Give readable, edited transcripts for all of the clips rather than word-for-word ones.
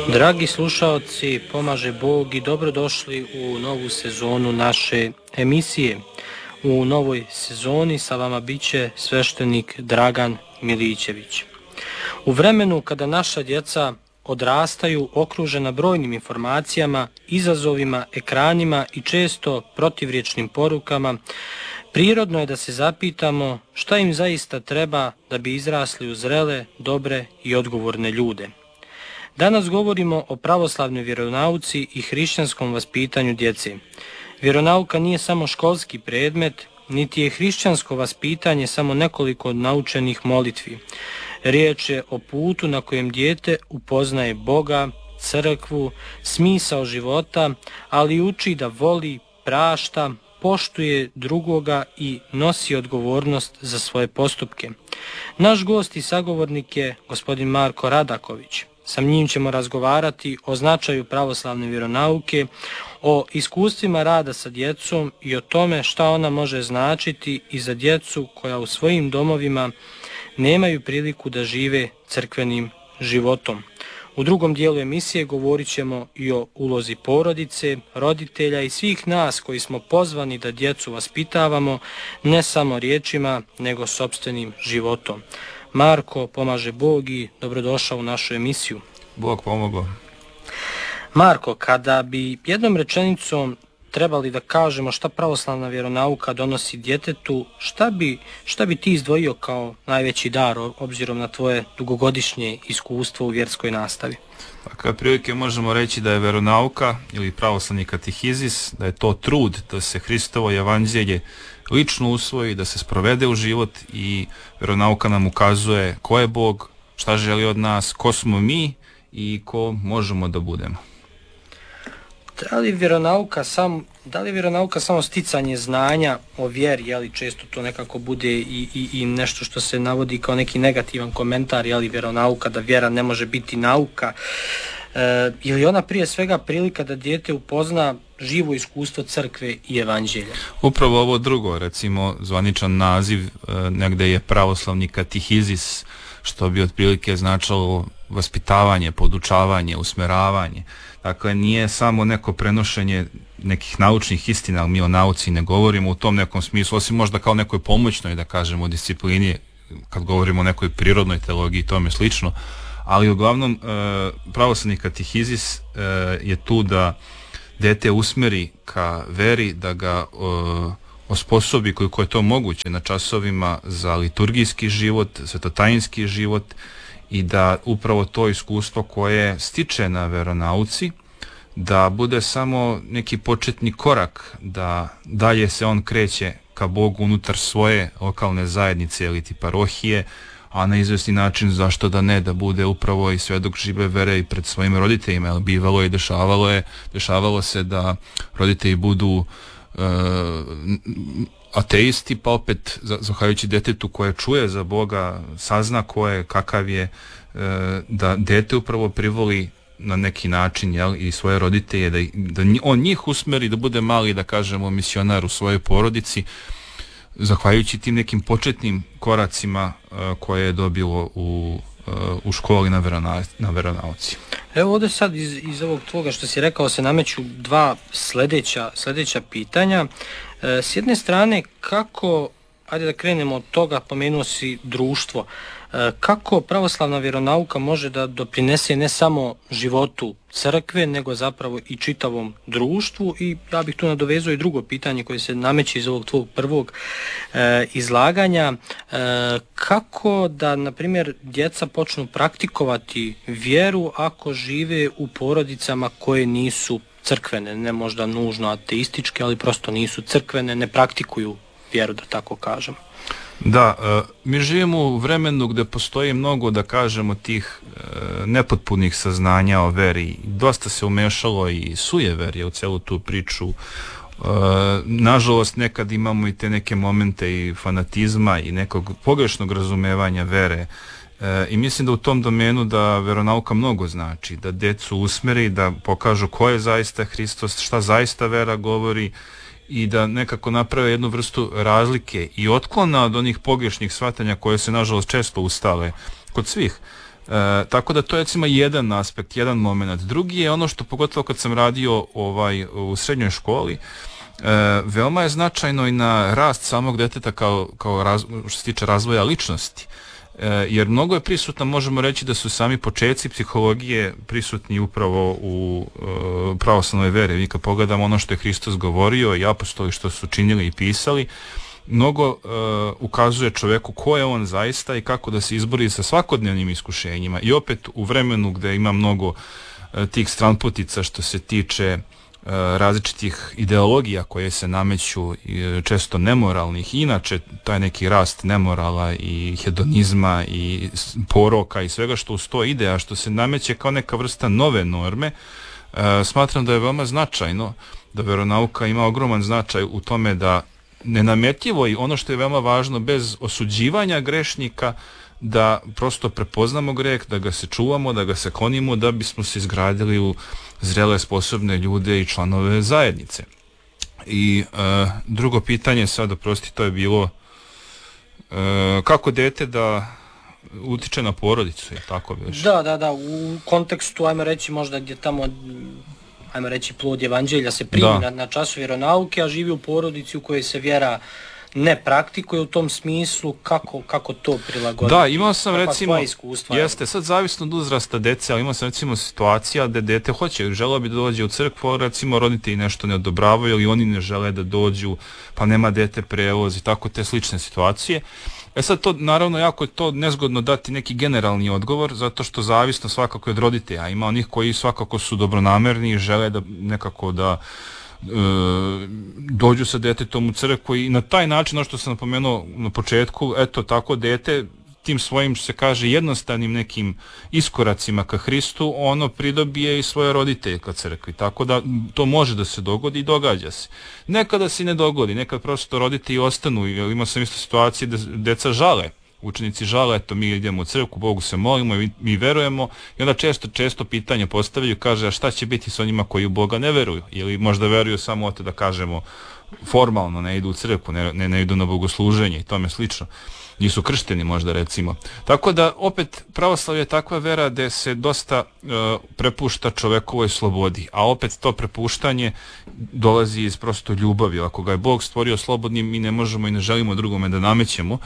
Dragi slušaoci, pomaže Bog i dobrodošli u novu sezonu naše emisije. U novoj sezoni sa vama biće sveštenik Dragan Milićević. U vremenu kada naša djeca odrastaju okružena brojnim informacijama, izazovima, ekranima i često protivriječnim porukama, prirodno je da se zapitamo šta im zaista treba da bi izrasli u zrele, dobre i odgovorne ljude. Danas govorimo o pravoslavnoj vjeronauci i hrišćanskom vaspitanju djece. Vjeronauka nije samo školski predmet, niti je hrišćansko vaspitanje samo nekoliko naučenih molitvi. Riječ je o putu na kojem dijete upoznaje Boga, crkvu, smisao života, ali uči da voli, prašta, poštuje drugoga i nosi odgovornost za svoje postupke. Naš gost i sagovornik je gospodin Marko Radaković. Sa njim ćemo razgovarati o značaju pravoslavne vjeronauke, o iskustvima rada sa djecom i o tome šta ona može značiti i za djecu koja u svojim domovima nemaju priliku da žive crkvenim životom. U drugom dijelu emisije govorit ćemo i o ulozi porodice, roditelja i svih nas koji smo pozvani da djecu vaspitavamo ne samo riječima, nego sopstvenim životom. Marko, pomaže Bog i dobrodošao u našu emisiju. Bog pomogao. Marko, kada bi jednom rečenicom trebali da kažemo šta pravoslavna vjeronauka donosi djetetu, šta bi ti izdvojio kao najveći dar obzirom na tvoje dugogodišnje iskustvo u vjerskoj nastavi? Kao prilike možemo reći da je vjeronauka ili pravoslavni katehizis, da je to trud da se Hristovo evanđelje lično usvoji, da se sprovede u život i vjeronauka nam ukazuje ko je Bog, šta želi od nas, ko smo mi i ko možemo da budemo. Da li je vjeronauka samo sticanje znanja o vjeri, jeli često to nekako bude i nešto što se navodi kao neki negativan komentar, jeli vjeronauka, da vjera ne može biti nauka, ili ona prije svega prilika da dijete upozna živo iskustvo crkve i evanđelja? Upravo ovo drugo, recimo zvaničan naziv negde je pravoslavni katehizis, što bi otprilike značalo vaspitavanje, podučavanje, usmeravanje. Dakle, nije samo neko prenošenje nekih naučnih istina, ali mi o nauci ne govorimo u tom nekom smislu, osim možda kao nekoj pomoćnoj, da kažemo, disciplini, kad govorimo o nekoj prirodnoj teologiji i tome slično, ali uglavnom pravoslavni katehizis je tu da dete usmeri ka veri, da ga osposobi koliko je to moguće na časovima za liturgijski život, svetotajinski život i da upravo to iskustvo koje stiče na veronauci da bude samo neki početni korak, da dalje se on kreće ka Bogu unutar svoje lokalne zajednice ili ti parohije, a na izvesni način zašto da ne, da bude upravo i svedok žive vere i pred svojim roditeljima, jer bivalo i dešavalo se da roditelji budu ateisti, pa opet zahvaljujući detetu koje čuje za Boga, sazna ko je, kakav je, da dete upravo privoli na neki način, jel, i svoje roditelje, da on njih usmeri da bude mali, da kažemo, misionar u svojoj porodici, zahvaljujući tim nekim početnim koracima koje je dobilo u školi na veronauci. Evo ovdje sad iz ovog tvoga što si rekao se nameću dva sljedeća pitanja. S jedne strane, kako, ajde da krenemo od toga, pomenuo si društvo, kako pravoslavna vjeronauka može da doprinese ne samo životu crkve, nego zapravo i čitavom društvu, i ja bih tu nadovezao i drugo pitanje koje se nameće iz ovog tvog prvog izlaganja, kako da, na primjer, djeca počnu praktikovati vjeru ako žive u porodicama koje nisu crkvene, ne možda nužno ateističke, ali prosto nisu crkvene, ne praktikuju vjeru, da tako kažem. Da, mi živimo u vremenu gdje postoji mnogo, da kažemo, tih nepotpunih saznanja o veri. Dosta se umešalo i sujeverje u celu tu priču. Nažalost, nekad imamo i te neke momente i fanatizma i nekog pogrešnog razumevanja vere. I mislim da u tom domenu da veronauka mnogo znači, da decu usmeri, da pokažu ko je zaista Hristos, šta zaista vera govori, i da nekako naprave jednu vrstu razlike i otklona od onih pogrešnih shvatanja koje se nažalost često ustale kod svih Tako da to je recimo jedan aspekt, jedan moment. Drugi je ono što pogotovo kad sam radio u srednjoj školi, veoma je značajno i na rast samog deteta kao što se tiče razvoja ličnosti. Jer mnogo je prisutno, možemo reći da su sami početci psihologije prisutni upravo u pravoslavnoj veri. Vi kad pogledamo ono što je Hristos govorio i apostoli što su činili i pisali, mnogo ukazuje čoveku ko je on zaista i kako da se izbori sa svakodnevnim iskušenjima. I opet u vremenu gde ima mnogo tih stranputica što se tiče različitih ideologija koje se nameću, često nemoralnih, inače taj neki rast nemorala i hedonizma i poroka i svega što uz to ide, a što se nameće kao neka vrsta nove norme, smatram da je veoma značajno, da veronauka ima ogroman značaj u tome da nenametljivo i ono što je veoma važno, bez osuđivanja grešnika, da prosto prepoznamo greh, da ga se čuvamo, da ga se klonimo, da bismo se izgradili u zrele, sposobne ljude i članove zajednice. I drugo pitanje sad, oprosti, to je bilo kako dete da utiče na porodicu, je tako već? Da, u kontekstu, ajmo reći, možda gdje tamo, ajmo reći, plod evanđelja se primi na času vjeronauke, a živi u porodici u kojoj se vjera ne praktikuje u tom smislu, kako to prilagoditi? Da, imao sam recimo, jeste, sad zavisno od uzrasta dece, ali imao sam recimo situacija da dete želeo bi da dođe u crkvu, recimo roditelji nešto ne odobravaju ili oni ne žele da dođu, pa nema dete prevoz i tako te slične situacije. Sad to, naravno, jako je to nezgodno dati neki generalni odgovor, zato što zavisno svakako od roditelja. Ima onih koji svakako su dobronamerni i žele da nekako da dođu sa detetom u crkvu i na taj način, ono što sam napomenuo na početku, eto tako dete tim svojim, se kaže, jednostavnim nekim iskoracima ka Hristu, ono pridobije i svoje roditelje ka crkvi, tako da to može da se dogodi i događa se. Nekada se ne dogodi, nekad prosto roditelji ostanu, imao sam isto situacije da deca žale, učenici žale, eto mi idemo u crkvu, Bogu se molimo i mi verujemo, i onda često pitanje postavljaju, kaže, a šta će biti s onima koji u Boga ne veruju, ili možda veruju samo da kažemo formalno, ne idu u crkvu, ne idu na bogosluženje i tome slično, nisu kršteni možda, recimo. Tako da opet pravoslavlje je takva vera da se dosta prepušta čovekovoj slobodi, a opet to prepuštanje dolazi iz prosto ljubavi. Ako ga je Bog stvorio slobodnim, mi ne možemo i ne želimo drugome da namećemo,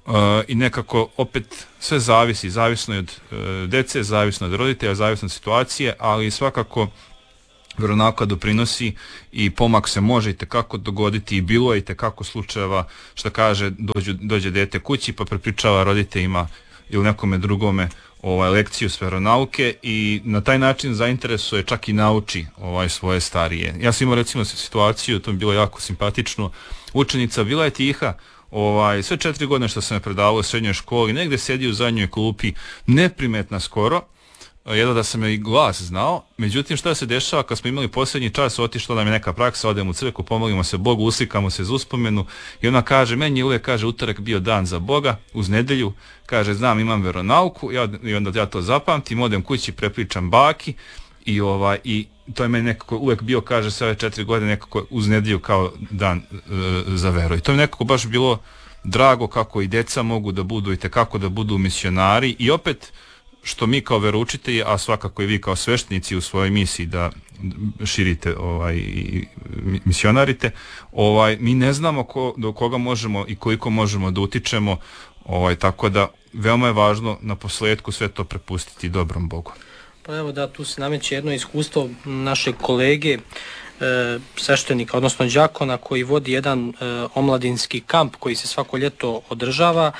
i nekako opet sve zavisno je od dece, zavisno od roditelja, zavisno od situacije, ali svakako veronauka doprinosi i pomak se može i tekako dogoditi i bilo je i tekako slučajeva, što kaže, dođe dete kući pa prepričava roditeljima ili nekome drugome lekciju s veronauke i na taj način zainteresuje, čak i nauči svoje starije. Ja sam imao recimo situaciju, to mi je bilo jako simpatično, učenica bila je tiha, sve 4 godine što sam je predavao u srednjoj školi, negde sedi u zadnjoj klupi, neprimetna skoro, jedno da sam joj glas znao, međutim šta se dešava kad smo imali posljednji čas, otišla nam je neka praksa, odemo u crkvu, pomolimo se Bogu, uslikamo se za uspomenu i ona kaže, meni je uvijek, kaže, utorak bio dan za Boga, uz nedelju, kaže, znam, imam veronauku i onda ja to zapamtim, odem kući, prepričam baki i to je meni nekako uvijek bio, kaže, sve ove 4 godine nekako uz nedelju kao dan za veru i to mi nekako baš bilo drago kako i deca mogu da budu i tekako da budu misionari i opet što mi kao veroučitelji, a svakako i vi kao sveštenici u svojoj misiji da širite i misionarite, mi ne znamo do koga možemo i koliko možemo da utičemo, tako da veoma je važno na posledku sve to prepustiti dobrom Bogu. Pa evo da, tu se nameće jedno iskustvo našeg kolege, sveštenika, odnosno đakona, koji vodi jedan omladinski kamp koji se svako ljeto održava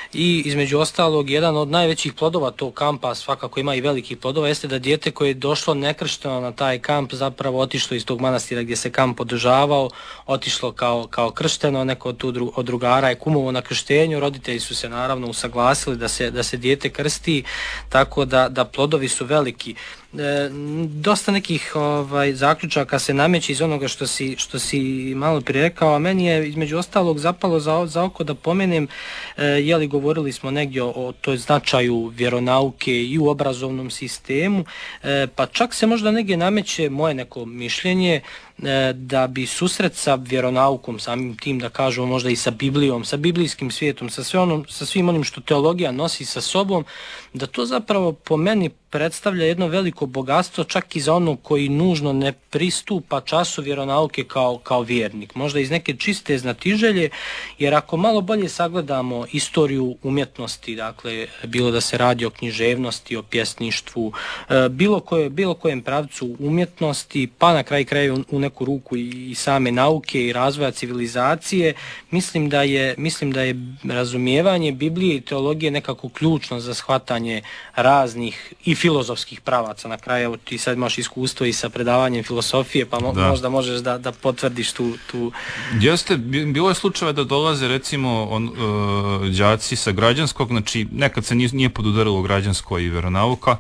i između ostalog jedan od najvećih plodova tog kampa, svakako ima i velikih plodova, jeste da dijete koje je došlo nekršteno na taj kamp zapravo otišlo iz tog manastira gdje se kamp održavao, otišlo kao kršteno, neko od drugara je kumovo na krštenju, roditelji su se naravno usaglasili da se dijete krsti, tako da plodovi su veliki. Dosta nekih zaključaka se nameće iz onoga što si malo prije rekao, a meni je između ostalog zapalo za oko da pomenem, govorili smo negdje o toj značaju vjeronauke i u obrazovnom sistemu, pa čak se možda negdje nameće moje neko mišljenje da bi susret sa vjeronaukom, samim tim da kažemo možda i sa Biblijom, sa biblijskim svijetom, sa svim onim što teologija nosi sa sobom, da to zapravo po meni predstavlja jedno veliko bogatstvo čak i za onog koji nužno ne pristupa času vjeronauke kao vjernik. Možda iz neke čiste znatiželje, jer ako malo bolje sagledamo istoriju umjetnosti, dakle bilo da se radi o književnosti, o pjesništvu, bilo kojem pravcu umjetnosti, pa na kraju krajeva u neku ruku i same nauke i razvoja civilizacije, mislim da je razumijevanje Biblije i teologije nekako ključno za shvatanje raznih i filozofskih pravaca. Na kraju, evo, ti sad imaš iskustvo i sa predavanjem filosofije, pa možda možeš da potvrdiš tu... Jeste, bilo je slučajeva da dolaze recimo đaci sa građanskog, znači nekad se nije podudarilo građansko i vjeronauka,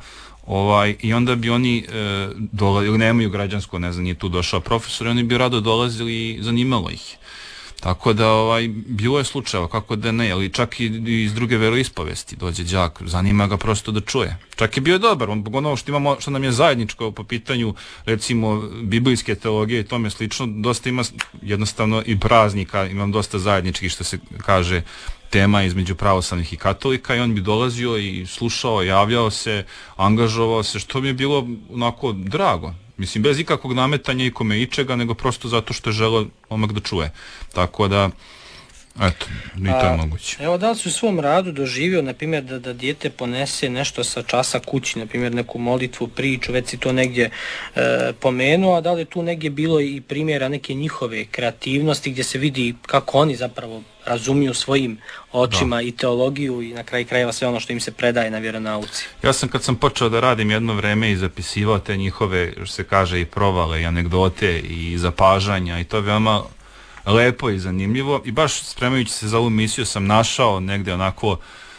i onda bi oni ili nemaju građansko, ne znam, nije tu došao profesor, i oni bi rado dolazili i zanimalo ih. Tako da bilo je slučajeva, kako da ne, ali čak i iz druge veroispovesti dođe đak, zanima ga prosto da čuje. Čak je bio dobar, ono što nam je zajedničko po pitanju recimo biblijske teologije i tome slično, dosta ima jednostavno i praznika, imam dosta zajedničkih što se kaže tema između pravoslavnih i katolika, i on bi dolazio i slušao, javljao se, angažovao se, što mi je bilo onako drago. Mislim, bez ikakvog nametanja ikome ičega, nego prosto zato što je želeo omak da čuje. Tako da, eto, i to je moguće. Evo, da li si u svom radu doživio, na primjer, da dijete ponese nešto sa časa kući, na primjer, neku molitvu, priču, već si to negdje pomenuo, a da li je tu negdje bilo i primjera neke njihove kreativnosti gdje se vidi kako oni zapravo razumiju svojim očima i teologiju i na kraju krajeva sve ono što im se predaje na vjeronauci. Ja sam kad sam počeo da radim jedno vreme i zapisivao te njihove, što se kaže, i provale i anegdote i zapažanja, i to je veoma lepo i zanimljivo, i baš spremajući se za ovu misiju sam našao negdje onako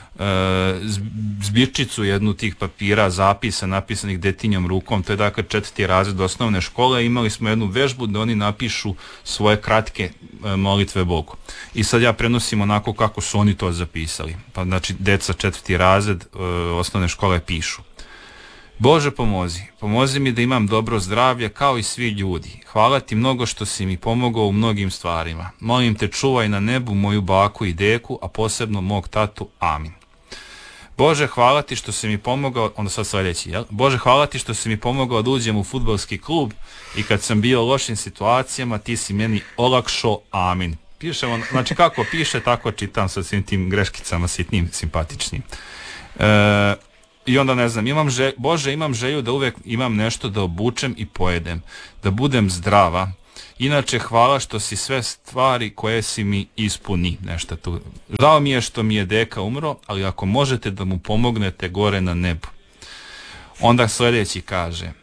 zbirčicu jednu tih papira, zapisa napisanih detinjom rukom. To je dakle 4. razred osnovne škole. Imali smo jednu vežbu da oni napišu svoje kratke molitve Bogu. I sad ja prenosim onako kako su oni to zapisali. Pa znači deca 4. razred osnovne škole pišu: Bože, pomozi mi da imam dobro zdravlje kao i svi ljudi. Hvala ti mnogo što si mi pomogao u mnogim stvarima. Molim te, čuvaj na nebu moju baku i deku, a posebno mog tatu. Amin. Bože, hvala ti što si mi pomogao, onda sad sljedeći, jel? Bože, hvala ti što si mi pomogao da uđem u fudbalski klub i kad sam bio u lošim situacijama, ti si meni olakšao. Amin. Pišemo, znači kako piše, tako čitam sa svim tim greškicama sitnim, simpatičnim. I onda ne znam, Bože, imam želju da uvijek imam nešto da obučem i pojedem, da budem zdrava. Inače, hvala što si sve stvari koje si mi ispuni. Nešto tu. Žao mi je što mi je deka umro, ali ako možete da mu pomognete gore na nebu. Onda sljedeći kaže: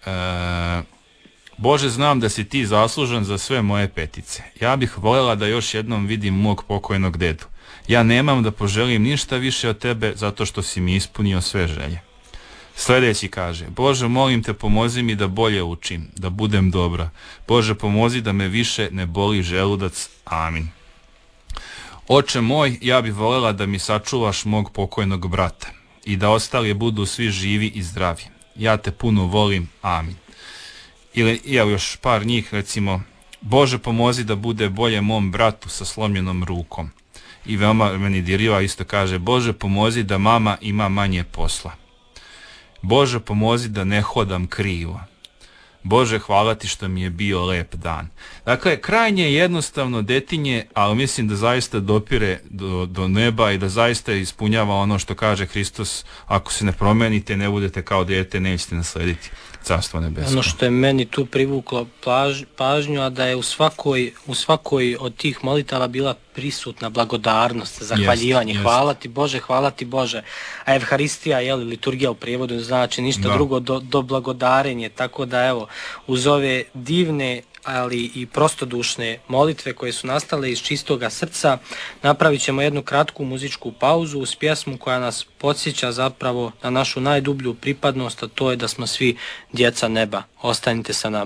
Bože, znam da si ti zaslužan za sve moje petice. Ja bih voljela da još jednom vidim mog pokojnog dedu. Ja nemam da poželim ništa više od tebe zato što si mi ispunio sve želje. Sljedeći kaže: Bože, molim te, pomozi mi da bolje učim, da budem dobra. Bože, pomozi da me više ne boli želudac. Amin. Oče moj, ja bih voljela da mi sačuvaš mog pokojnog brata i da ostali budu svi živi i zdravi. Ja te puno volim. Amin. Ili evo još par njih, recimo: Bože, pomozi da bude bolje mom bratu sa slomljenom rukom. I veoma meni diriva isto kaže: Bože, pomozi da mama ima manje posla. Bože, pomozi da ne hodam krivo. Bože, hvala ti što mi je bio lep dan. Dakle, krajnje jednostavno detinje, ali mislim da zaista dopire do neba i da zaista ispunjava ono što kaže Hristos: ako se ne promenite, ne budete kao dijete, nećete naslediti Carstvo nebesko. Ono što je meni tu privuklo pažnju, a da je u svakoj od tih molitava bila prisutna blagodarnost, zahvaljivanje. Jest. Hvala ti Bože. A Evharistija, liturgija u prijevodu znači ništa drugo do blagodarenje. Tako da evo, uz ove divne ali i prostodušne molitve koje su nastale iz čistoga srca, napravit ćemo jednu kratku muzičku pauzu uz pjesmu koja nas podsjeća zapravo na našu najdublju pripadnost, a to je da smo svi djeca neba. Ostanite sa nama.